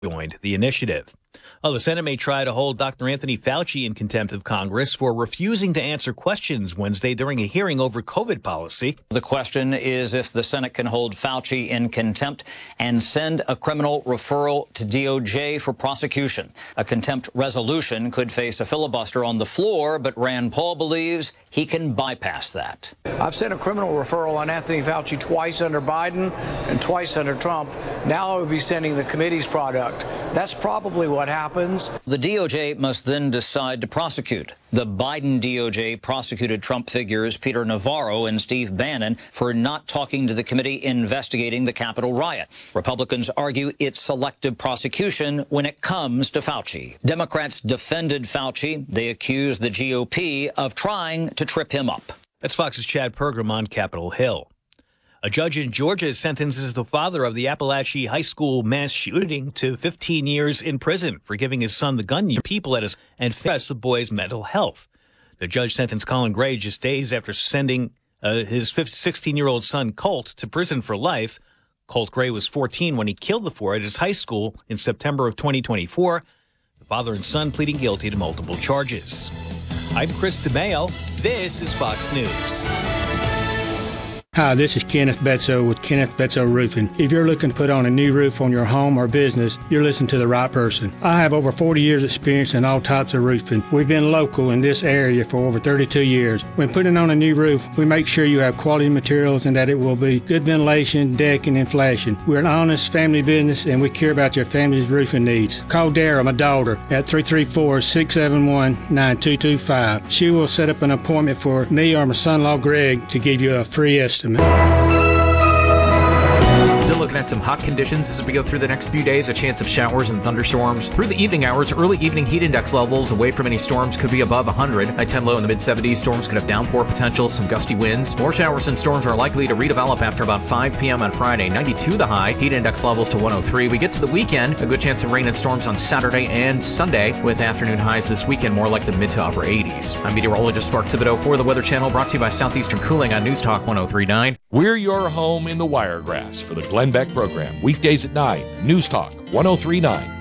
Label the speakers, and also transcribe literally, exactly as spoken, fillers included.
Speaker 1: joined the initiative. Well, the Senate may try to hold Doctor Anthony Fauci in contempt of Congress for refusing to answer questions Wednesday during a hearing over COVID policy.
Speaker 2: The question is if the Senate can hold Fauci in contempt and send a criminal referral to D O J for prosecution. A contempt resolution could face a filibuster on the floor, but Rand Paul believes he can bypass that.
Speaker 3: I've sent a criminal referral on Anthony Fauci twice under Biden and twice under Trump. Now I would be sending the committee's product. That's probably what happens.
Speaker 2: The D O J must then decide to prosecute. The Biden D O J prosecuted Trump figures Peter Navarro and Steve Bannon for not talking to the committee investigating the Capitol riot. Republicans argue it's selective prosecution when it comes to Fauci. Democrats defended Fauci. They accused the G O P of trying to trip him up.
Speaker 1: That's Fox's Chad Pergram on Capitol Hill. A judge in Georgia sentences the father of the Appalachia High School mass shooting to fifteen years in prison for giving his son the gun to people at his and address the boy's mental health. The judge sentenced Colin Gray just days after sending uh, his sixteen-year-old son Colt to prison for life. Colt Gray was fourteen when he killed the four at his high school in September of twenty twenty-four. The father and son pleading guilty to multiple charges. I'm Chris DeMeo. This is Fox News.
Speaker 4: Hi, this is Kenneth Betzow with Kenneth Betzow Roofing. If you're looking to put on a new roof on your home or business, you're listening to the right person. I have over forty years experience in all types of roofing. We've been local in this area for over thirty-two years. When putting on a new roof, we make sure you have quality materials and that it will be good ventilation, decking, and flashing. We're an honest family business and we care about your family's roofing needs. Call Dara, my daughter, at three three four, six seven one, nine two two five. She will set up an appointment for me or my son-in-law Greg to give you a free estimate.
Speaker 5: Still looking at some hot conditions as we go through the next few days. A chance of showers and thunderstorms. Through the evening hours, early evening heat index levels away from any storms could be above one hundred. High ten low in the mid seventies. Storms could have downpour potential, some gusty winds. More showers and storms are likely to redevelop after about five p.m. on Friday. ninety-two the high. Heat index levels to one oh three. We get to the weekend. A good chance of rain and storms on Saturday and Sunday, with afternoon highs this weekend more like the mid to upper eighties. I'm meteorologist Mark Thibodeau for the Weather Channel, brought to you by Southeastern Cooling on News Talk one oh three point nine.
Speaker 6: We're your home in the Wiregrass for the Glenn Beck program. Weekdays at nine, News Talk one oh three point nine.